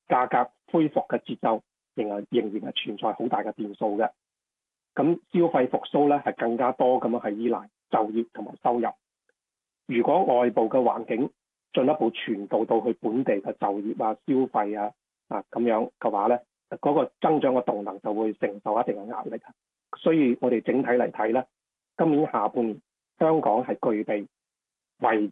價格恢復嘅節奏仍然係存在好大嘅變數嘅。咁消費復甦咧係更加多咁樣係依賴就業同埋收入。如果外部嘅環境進一步傳導到去本地嘅就業啊、消費啊咁樣嘅話咧，嗰個增長嘅動能就會承受一定嘅壓力。所以我哋整體嚟睇咧，今年下半年香港係具備維